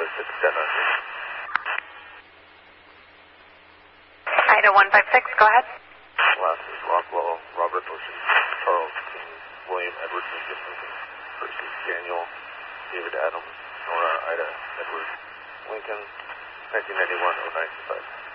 Denver. Ida 156, go ahead. Last is Rockwell, Robert Ocean, Charles King, William Edward Lincoln, versus Daniel, David Adams, Nora Ida Edward Lincoln, 1991-0925.